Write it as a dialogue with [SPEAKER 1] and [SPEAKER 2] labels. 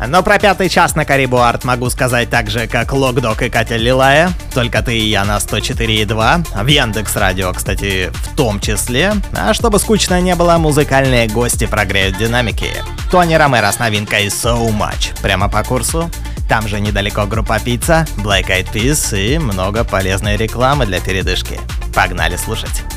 [SPEAKER 1] Но про пятый час на Карибу Арт могу сказать так же, как Локдог и Катя Лилая. Только ты и я на 104.2. В Яндекс.Радио, кстати, в том числе. А чтобы скучно не было, музыкальные гости прогреют динамики. Тони Ромеро с новинкой So Much. Прямо по курсу. Там же недалеко группа Pizza, Black Eyed Peas и много полезной рекламы для передышки. Погнали слушать.